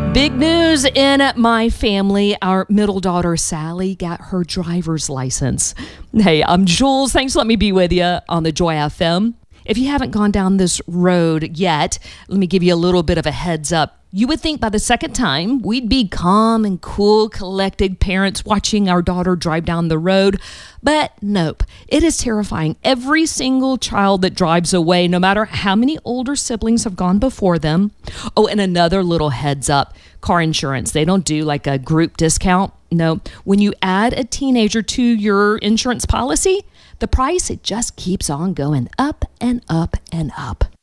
Big news in my family. Our middle daughter, Sally, got her driver's license. Hey, I'm Jules. Thanks for letting me be with you on the Joy FM. If you haven't gone down this road yet, let me give you a little bit of a heads up. You would think by the second time we'd be calm and cool, collected parents watching our daughter drive down the road. But nope, it is terrifying. Every single child that drives away, no matter how many older siblings have gone before them. Oh, and another little heads up, car insurance. They don't do like a group discount. No, when you add a teenager to your insurance policy, the price, it just keeps on going up and up and up.